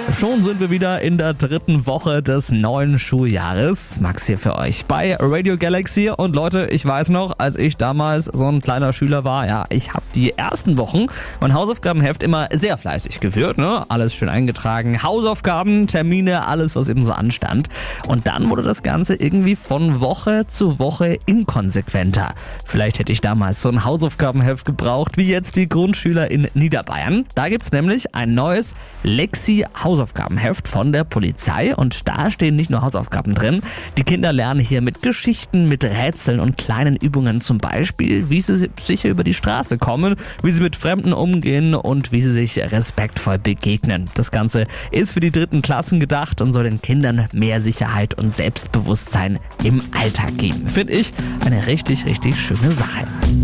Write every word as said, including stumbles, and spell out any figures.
Schon sind wir wieder in der dritten Woche des neuen Schuljahres. Max hier für euch bei Radio Galaxy. Und Leute, ich weiß noch, als ich damals so ein kleiner Schüler war, ja, ich habe die ersten Wochen mein Hausaufgabenheft immer sehr fleißig geführt, ne? Alles schön eingetragen, Hausaufgaben, Termine, alles, was eben so anstand. Und dann wurde das Ganze irgendwie von Woche zu Woche inkonsequenter. Vielleicht hätte ich damals so ein Hausaufgabenheft gebraucht, wie jetzt die Grundschüler in Niederbayern. Da gibt's nämlich ein neues Lexi-Hausaufgabenheft von der Polizei und da stehen nicht nur Hausaufgaben drin. Die Kinder lernen hier mit Geschichten, mit Rätseln und kleinen Übungen zum Beispiel, wie sie sicher über die Straße kommen, wie sie mit Fremden umgehen und wie sie sich respektvoll begegnen. Das Ganze ist für die dritten Klassen gedacht und soll den Kindern mehr Sicherheit und Selbstbewusstsein im Alltag geben. Finde ich eine richtig, richtig schöne Sache.